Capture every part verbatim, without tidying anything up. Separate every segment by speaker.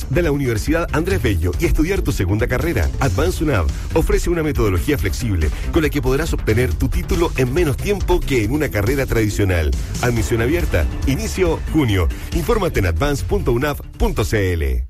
Speaker 1: de la Universidad Andrés Bello y estudiar tu segunda carrera. Advance UNAV ofrece una metodología flexible con la que podrás obtener tu título en menos tiempo que en una carrera tradicional. Admisión abierta. Inicio junio. Infórmate en advance punto unav punto cl.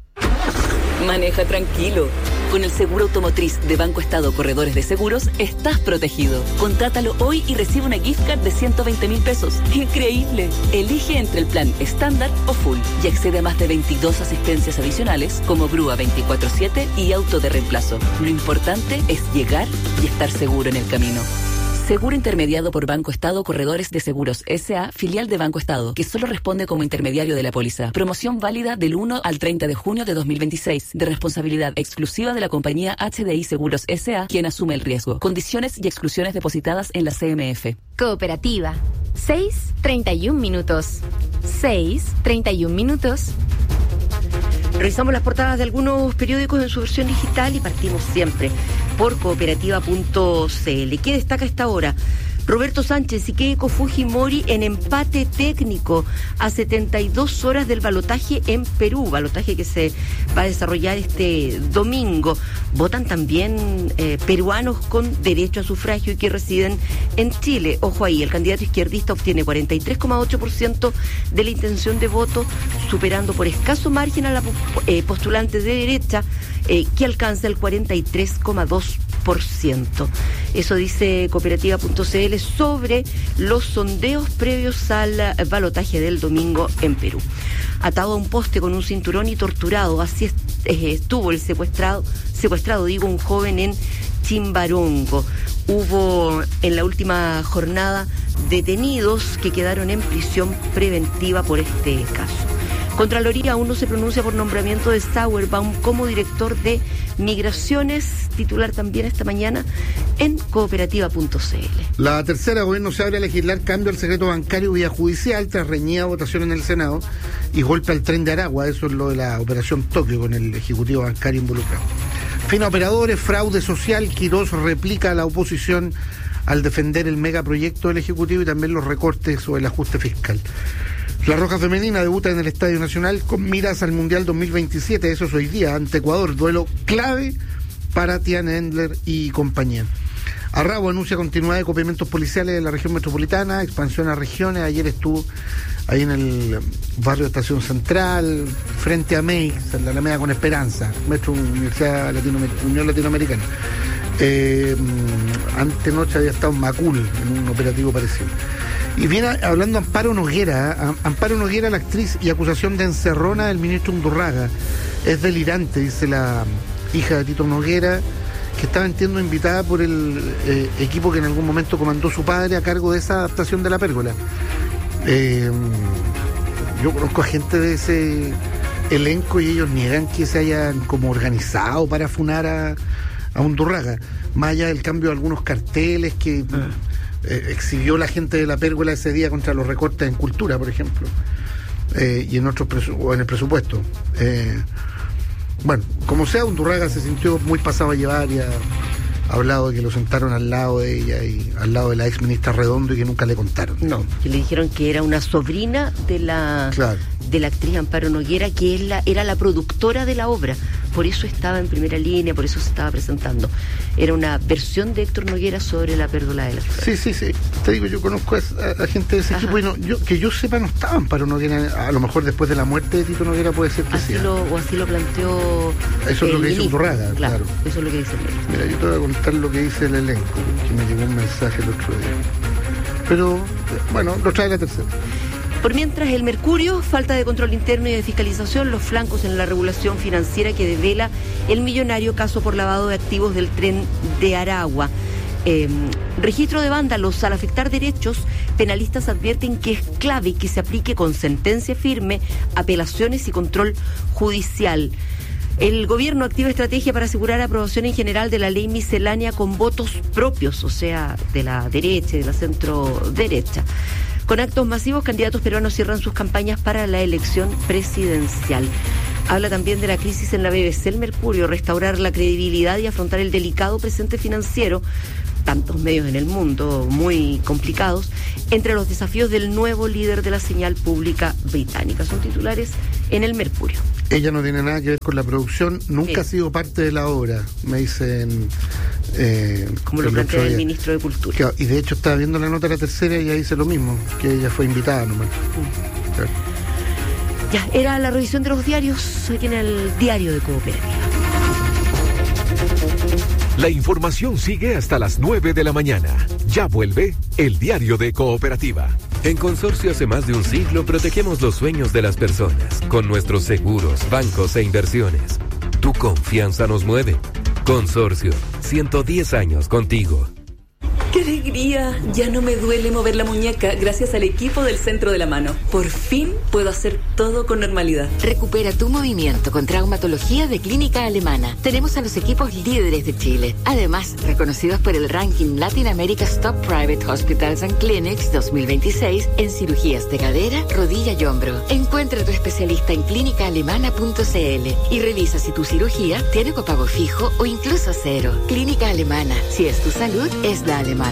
Speaker 2: Maneja tranquilo. Con el seguro automotriz de Banco Estado Corredores de Seguros, estás protegido. Contrátalo hoy y recibe una gift card de ciento veinte mil pesos. ¡Increíble! Elige entre el plan estándar o full y accede a más de veintidós asistencias adicionales como grúa veinticuatro siete y auto de reemplazo. Lo importante es llegar y estar seguro en el camino. Seguro intermediado por Banco Estado Corredores de Seguros S A, filial de Banco Estado, que solo responde como intermediario de la póliza. Promoción válida del uno al treinta de junio de dos mil veintiséis, de responsabilidad exclusiva de la compañía H D I Seguros S A, quien asume el riesgo. Condiciones y exclusiones depositadas en la C M F.
Speaker 3: Cooperativa. seis treinta y un minutos. seis treinta y un minutos.
Speaker 4: Revisamos las portadas de algunos periódicos en su versión digital y partimos siempre por cooperativa punto cl. ¿Qué destaca esta hora? Roberto Sánchez y Keiko Fujimori en empate técnico a setenta y dos horas del balotaje en Perú, balotaje que se va a desarrollar este domingo. Votan también eh, peruanos con derecho a sufragio y que residen en Chile. Ojo ahí, el candidato izquierdista obtiene cuarenta y tres coma ocho por ciento de la intención de voto, superando por escaso margen a la eh, postulante de derecha, eh, que alcanza el cuarenta y tres coma dos por ciento. Eso dice cooperativa punto cl sobre los sondeos previos al balotaje del domingo en Perú. Atado a un poste con un cinturón y torturado, así est- eh, estuvo el secuestrado, secuestrado, digo, un joven en Chimbarongo. Hubo en la última jornada detenidos que quedaron en prisión preventiva por este caso. Contraloría aún no se pronuncia por nombramiento de Sauerbaum como director de Migraciones, titular también esta mañana en cooperativa punto cl.
Speaker 5: La tercera, gobierno se abre a legislar cambio al secreto bancario vía judicial tras reñida votación en el Senado y golpe al tren de Aragua. Eso es lo de la operación Tokio con el ejecutivo bancario involucrado. Fin a operadores, fraude social. Quirós replica a la oposición al defender el megaproyecto del ejecutivo y también los recortes o el ajuste fiscal. La Roja Femenina debuta en el Estadio Nacional con miras al Mundial dos mil veintisiete, eso es hoy día, ante Ecuador, duelo clave para Tiana Endler y compañía. Arrabo anuncia continuidad de acopiamientos policiales en la región metropolitana, expansión a regiones. Ayer estuvo ahí en el barrio de Estación Central, frente a Meix, en la Alameda con Esperanza, Metro Universidad Latinoamer- Unión Latinoamericana. Eh, antenoche había estado en Macul, en un operativo parecido. Y viene hablando Amparo Noguera, ¿eh? Amparo Noguera, la actriz, y acusación de encerrona del ministro Undurraga. Es delirante, dice la hija de Tito Noguera, que estaba, entiendo, invitada por el eh, equipo que en algún momento comandó su padre a cargo de esa adaptación de La Pérgola. Eh, yo conozco a gente de ese elenco y ellos niegan que se hayan como organizado para funar a, a Undurraga, más allá del cambio de algunos carteles que... Ah. Eh, exhibió la gente de La Pérgola ese día contra los recortes en cultura, por ejemplo, eh, y en otros presu- o en el presupuesto. Eh, bueno, como sea, Undurraga se sintió muy pasado a llevar y ha hablado de que lo sentaron al lado de ella y al lado de la ex ministra Redondo y que nunca le contaron.
Speaker 4: No, que le dijeron que era una sobrina de la claro. de la actriz Amparo Noguera, que es la, era la productora de la obra. Por eso estaba en primera línea, por eso se estaba presentando. Era una versión de Héctor Noguera sobre La Pérgola de la Flor.
Speaker 5: Sí, sí, sí. Te digo, yo conozco a, a gente de ese Ajá. equipo y no, yo, que yo sepa no estaban Amparo Noguera. A lo mejor después de la muerte de Tito Noguera puede ser que
Speaker 4: así
Speaker 5: sea.
Speaker 4: Lo, o así lo planteó.
Speaker 5: Eso es lo que dice Undurraga, claro, claro.
Speaker 4: Eso es lo que dice el elenco.
Speaker 5: Mira, yo te voy a contar lo que dice el elenco, que me llegó un mensaje el otro día. Pero, bueno, lo trae la tercera.
Speaker 4: Por mientras, el Mercurio, falta de control interno y de fiscalización, los flancos en la regulación financiera que devela el millonario caso por lavado de activos del tren de Aragua. Eh, registro de vándalos. Al afectar derechos, penalistas advierten que es clave que se aplique con sentencia firme, apelaciones y control judicial. El gobierno activa estrategia para asegurar aprobación en general de la ley miscelánea con votos propios, o sea, de la derecha y de la centro derecha. Con actos masivos, candidatos peruanos cierran sus campañas para la elección presidencial. Habla también de la crisis en la B B C El Mercurio, restaurar la credibilidad y afrontar el delicado presente financiero, tantos medios en el mundo muy complicados, entre los desafíos del nuevo líder de la señal pública británica. Son titulares en El Mercurio.
Speaker 5: Ella no tiene nada que ver con la producción, nunca sí. ha sido parte de la obra, me dicen... Eh,
Speaker 4: Como lo plantea el ministro de Cultura.
Speaker 5: Claro, y de hecho estaba viendo la nota de la tercera y ella dice lo mismo, que ella fue invitada nomás. Mm. Claro.
Speaker 4: Ya, era la revisión de los diarios, aquí en el diario de Cooperativa.
Speaker 6: La información sigue hasta las nueve de la mañana. Ya vuelve el diario de Cooperativa.
Speaker 7: En Consorcio hace más de un siglo protegemos los sueños de las personas con nuestros seguros, bancos e inversiones. Tu confianza nos mueve. Consorcio, ciento diez años contigo.
Speaker 2: ¡Qué alegría! Ya no me duele mover la muñeca gracias al equipo del Centro de la Mano. Por fin puedo hacer todo con normalidad.
Speaker 8: Recupera tu movimiento con traumatología de Clínica Alemana. Tenemos a los equipos líderes de Chile. Además, reconocidos por el ranking Latin America's Top Private Hospitals and Clinics dos mil veintiséis en cirugías de cadera, rodilla y hombro. Encuentra a tu especialista en clínica alemana punto c l y revisa si tu cirugía tiene copago fijo o incluso cero. Clínica Alemana. Si es tu salud, es la alemana.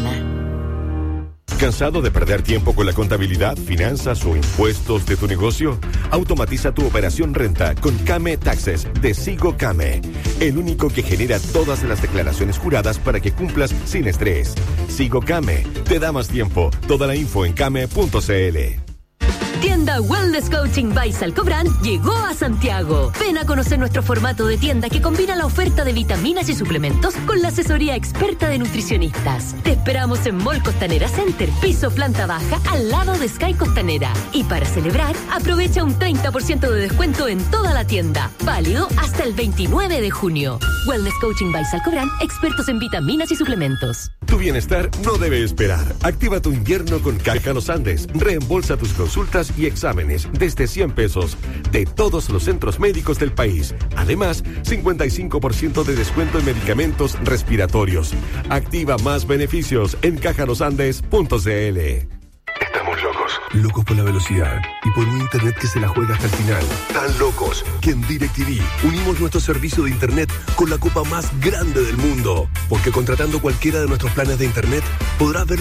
Speaker 1: ¿Cansado de perder tiempo con la contabilidad, finanzas o impuestos de tu negocio? Automatiza tu operación renta con Came Taxes de Sigo Came, el único que genera todas las declaraciones juradas para que cumplas sin estrés. Sigo Came te da más tiempo. Toda la info en came punto c l.
Speaker 9: Tienda Wellness Coaching by Salcobran llegó a Santiago. Ven a conocer nuestro formato de tienda que combina la oferta de vitaminas y suplementos con la asesoría experta de nutricionistas. Te esperamos en Mall Costanera Center, piso planta baja, al lado de Sky Costanera. Y para celebrar, aprovecha un treinta por ciento de descuento en toda la tienda. Válido hasta el veintinueve de junio. Wellness Coaching by Salcobran, expertos en vitaminas y suplementos.
Speaker 1: Tu bienestar no debe esperar. Activa tu invierno con Caja Los Andes. Reembolsa tus consultas y exámenes desde cien pesos de todos los centros médicos del país. Además, cincuenta y cinco por ciento de descuento en medicamentos respiratorios. Activa más beneficios en caja los andes punto c l.
Speaker 10: Estamos locos. Locos por la velocidad y por un internet que se la juega hasta el final. Tan locos que en DirecTV unimos nuestro servicio de internet con la copa más grande del mundo. Porque contratando cualquiera de nuestros planes de internet podrás ver